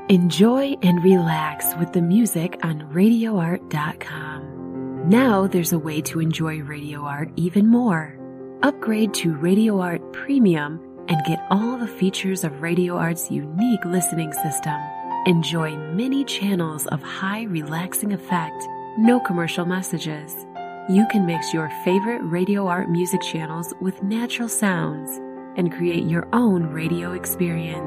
Enjoy and relax with the music on RadioArt.com. Now there's a way to enjoy Radio Art even more. Upgrade to Radio Art Premium and get all the features of Radio Art's unique listening system. Enjoy many channels of high relaxing effect, no commercial messages. You can mix your favorite Radio Art music channels with natural sounds and create your own radio experience.